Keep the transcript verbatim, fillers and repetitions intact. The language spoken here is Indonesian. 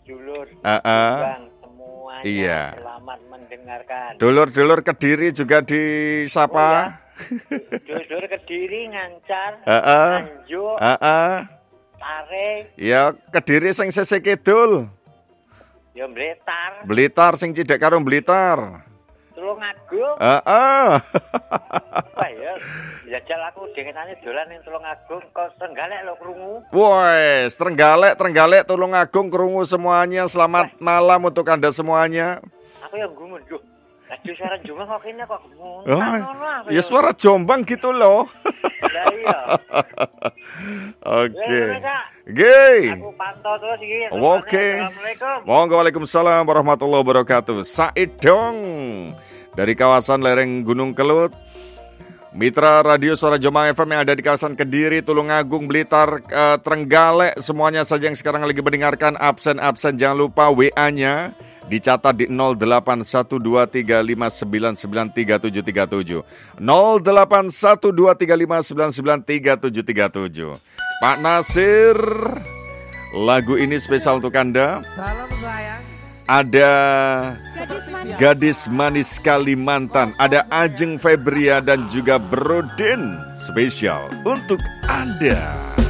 dulur uh, uh. semuanya iya. Selamat mendengarkan. Dulur-dulur Kediri juga disapa. Oh, ya. Dulur Kediri, Ngancar, uh, uh. Anjuk, uh, uh. Tare. Ya Kediri sing sisih kidul. Ya Blitar. Blitar sing cidek karo Blitar. Tulungagung. Heeh. Wah ya, jajal aku dengenane dolan ning Tulungagung kok Trenggalek lho krungu. Wes, Trenggalek, Trenggalek, Tulungagung krungu semuanya. Selamat Wah. malam untuk Anda semuanya. Aku yang gumun, duh. Lagi suara Jombang kok kene kok ngono. Oh, ya suara Jombang gitu loh. Lah iya. Oke. Oke. Aku pantau terus iki. Oke. Monggo, waalaikumsalam warahmatullahi wabarakatuh. Said dong dari kawasan lereng Gunung Kelut. Mitra Radio Suara Jombang F M yang ada di kawasan Kediri, Tulungagung, Blitar, uh, Trenggalek, semuanya saja yang sekarang lagi mendengarkan absen-absen jangan lupa W A-nya dicatat di nol delapan satu dua tiga lima sembilan sembilan tiga tujuh tiga tujuh nol delapan satu dua tiga lima sembilan sembilan tiga tujuh tiga tujuh. Pak Nasir, lagu ini spesial untuk Anda. Salam sayang. Ada Gadis Manis Kalimantan, ada Ajeng Febria dan juga Brodin, spesial untuk Anda.